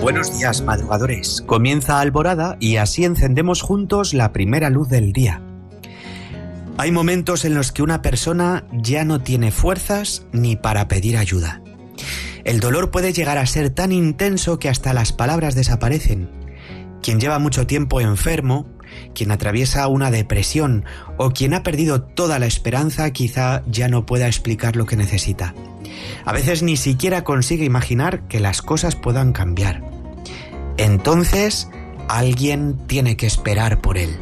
Buenos días, madrugadores. Comienza Alborada y así encendemos juntos la primera luz del día. Hay momentos en los que una persona ya no tiene fuerzas ni para pedir ayuda. El dolor puede llegar a ser tan intenso que hasta las palabras desaparecen. Quien lleva mucho tiempo enfermo, quien atraviesa una depresión o quien ha perdido toda la esperanza quizá ya no pueda explicar lo que necesita. A veces ni siquiera consigue imaginar que las cosas puedan cambiar. Entonces, alguien tiene que esperar por él.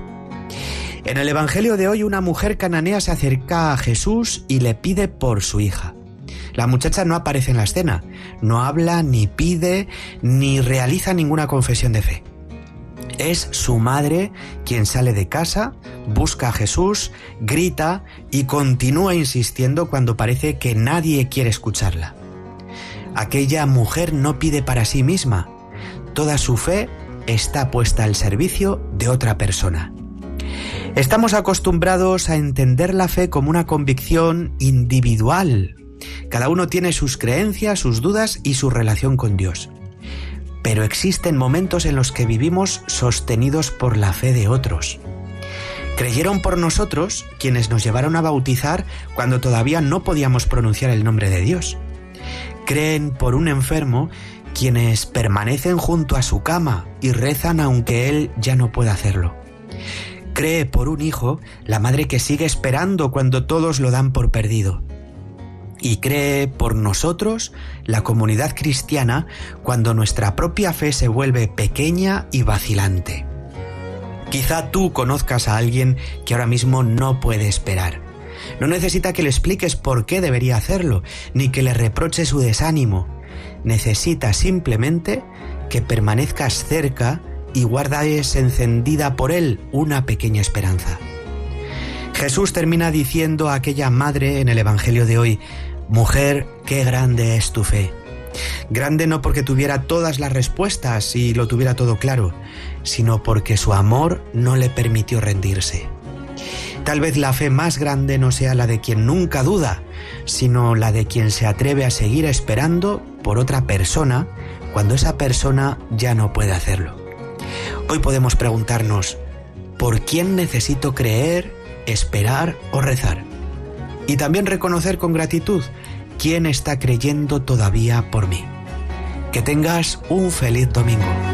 En el Evangelio de hoy, una mujer cananea se acerca a Jesús y le pide por su hija. La muchacha no aparece en la escena, no habla, ni pide, ni realiza ninguna confesión de fe. Es su madre quien sale de casa, busca a Jesús, grita y continúa insistiendo cuando parece que nadie quiere escucharla. Aquella mujer no pide para sí misma, toda su fe está puesta al servicio de otra persona. Estamos acostumbrados a entender la fe como una convicción individual. Cada uno tiene sus creencias, sus dudas y su relación con Dios. Pero existen momentos en los que vivimos sostenidos por la fe de otros. Creyeron por nosotros quienes nos llevaron a bautizar cuando todavía no podíamos pronunciar el nombre de Dios. Creen por un enfermo quienes permanecen junto a su cama y rezan aunque él ya no pueda hacerlo. Cree por un hijo la madre que sigue esperando cuando todos lo dan por perdido. Y cree por nosotros la comunidad cristiana cuando nuestra propia fe se vuelve pequeña y vacilante. Quizá tú conozcas a alguien que ahora mismo no puede esperar. No necesita que le expliques por qué debería hacerlo, ni que le reproche su desánimo. Necesita simplemente que permanezcas cerca y guardes encendida por él una pequeña esperanza. Jesús termina diciendo a aquella madre en el Evangelio de hoy: «Mujer, qué grande es tu fe». Grande no porque tuviera todas las respuestas y lo tuviera todo claro, sino porque su amor no le permitió rendirse. Tal vez la fe más grande no sea la de quien nunca duda, sino la de quien se atreve a seguir esperando por otra persona cuando esa persona ya no puede hacerlo. Hoy podemos preguntarnos: ¿por quién necesito creer, esperar o rezar? Y también reconocer con gratitud quién está creyendo todavía por mí. Que tengas un feliz domingo.